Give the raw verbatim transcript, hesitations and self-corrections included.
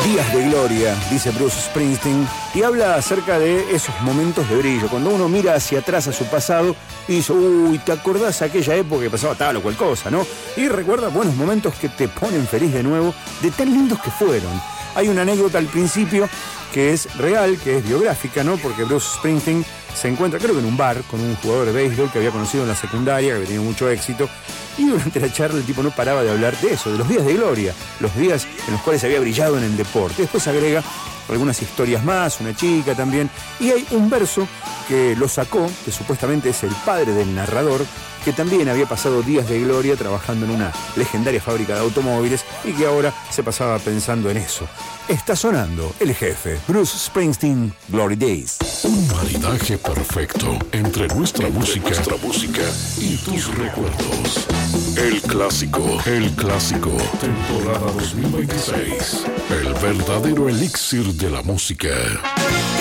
Días de gloria, dice Bruce Springsteen, y habla acerca de esos momentos de brillo, cuando uno mira hacia atrás a su pasado y dice, uy, ¿te acordás aquella época que pasaba tal o cual cosa, no? Y recuerda buenos momentos que te ponen feliz de nuevo, de tan lindos que fueron. Hay una anécdota al principio que es real, que es biográfica, ¿no? Porque Bruce Springsteen se encuentra, creo que en un bar, con un jugador de béisbol que había conocido en la secundaria, que había tenido mucho éxito, y durante la charla el tipo no paraba de hablar de eso, de los días de gloria, los días en los cuales había brillado en el deporte. Después agrega algunas historias más, una chica también, y hay un verso que lo sacó, que supuestamente es el padre del narrador, que también había pasado días de gloria trabajando en una legendaria fábrica de automóviles y que ahora se pasaba pensando en eso. Está sonando El Jefe, Bruce Springsteen, Glory Days. Un maridaje perfecto entre nuestra música, nuestra música y tus recuerdos. El clásico, el clásico, temporada dos mil veintiséis. El verdadero elixir de la música.